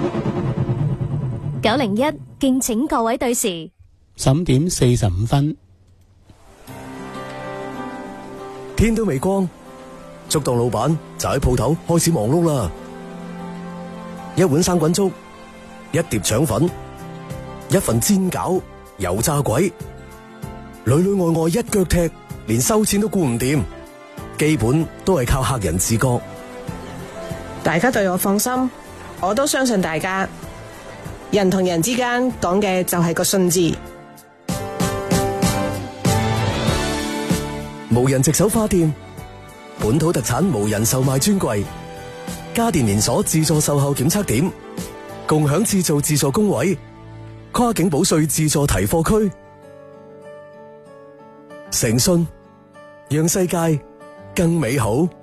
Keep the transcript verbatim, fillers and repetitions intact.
九零一敬請各位對時， 十五點四十五分， 天都未光，粥檔老闆就喺鋪頭開始忙碌啦。一碗生滾粥，一碟腸粉，一份煎餃，油炸鬼，裏裏外外一腳踢，連收錢都顧唔掂，基本都係靠客人自覺。 大家對我放心，我都相信大家。人同人之間講嘅就係個信字。 無人值手花店，本土特產無人售賣專櫃，家電連鎖自助售後檢測點，共享自造自助工位，跨境保稅自助提貨區，誠信讓世界更美好。